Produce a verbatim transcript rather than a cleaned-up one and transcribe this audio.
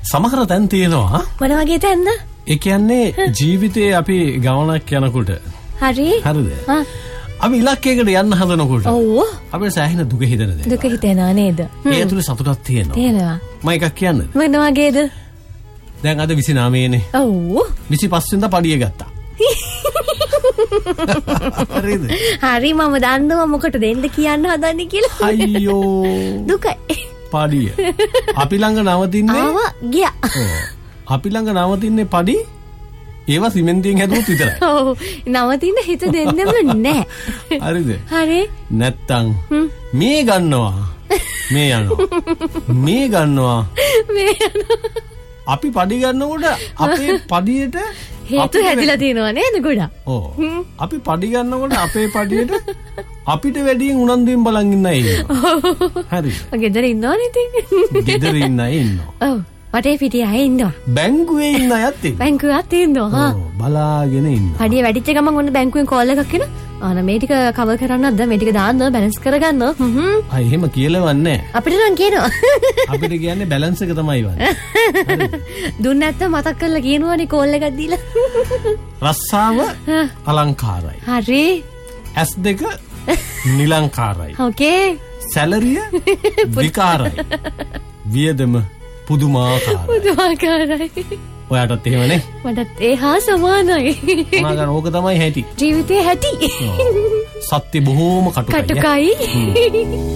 සමහර තැන් තියෙනවා. මොන වගේ තැන්ද? ඒ කියන්නේ ජීවිතේ අපි ගමනක් යනකොට හරි. හරිද? අපි ඉලක්කයකට යන්න හදනකොට ඔව් අපිට සෑහෙන දුක හිතෙන දේ. දුක හිතෙනා නේද? ඒ ඇතුලේ සතුටක් තියෙනවා. තියෙනවා. මම එකක් කියන්නද? මොන වගේද? දැන් අද විසිනවයේ නේ. ඔව්. විසිපහ වෙනිදා පඩිය ගත්තා. හරිද? හරි මම දන්නවා මොකටද දෙන්න කියන්න හදන්නේ කියලා. අයියෝ. දුකයි. පඩිය. අපි ළඟ නවතින්නේ ආවා ගියා. ඔව්. අපි ළඟ නවතින්නේ පඩි ඒවා සිමෙන්තියෙන් හැදුවොත් විතරයි. ඔව්. නවතින්න හිත දෙන්නෙම නැහැ. හරිද? හරි. නැත්තම් මේ ගන්නවා. මේ යනවා. මේ ගන්නවා. මේ යනවා. අපි පඩි ගන්නකොට අපේ පඩියට හේතු හැදිලා තියෙනවා නේද ගොඩක්? ඔව්. අපි පඩි ගන්නකොට අපේ පඩියට අපිට වැඩියෙන් උනන්දුවෙන් බලන් ඉන්න අය ඉන්නවා. හරි. ගෙදර ඉන්නවනේ ඉතින්. ගෙදර ඉන්න අය ඉන්නවා. ඔව්. වටේ පිටිය අය ඉන්නවා. බැංකුවේ ඉන්න අයත් ඉන්නවා. බැංකුවත් ඉන්නවා. ඔව් බලාගෙන ඉන්නවා. පඩිය වැඩිච්ච ගමන් ඔන්න බැංකුවෙන් කෝල් එකක් එනවා. ආන මේ ටික කවර් කරන්නද මේ ටික දාන්න බැලන්ස් කරගන්න. හ්ම්. ආ එහෙම කියලාවන්නේ නැහැ. අපිට නම් කියනවා. අපිට කියන්නේ බැලන්ස් එක තමයි වන්නේ. දුන්න නැත්නම් මතක් කරලා කියනවනේ කෝල් එකක් දීලා. රස්සාව අලංකාරයි. හරි. ඇස් දෙක නිලංකාරයි. ඕකේ. සැලරිය විකාරයි. වියදම පුදුමාකාරයි. පුදුමාකාරයි. ඔයාටත් එහෙමනේ? මටත් ඒ හා සමානයි. මොනවාද ඕක තමයි හැටි. ජීවිතේ හැටි. සත්‍ය බොහෝම කටුකයි. කටුකයි.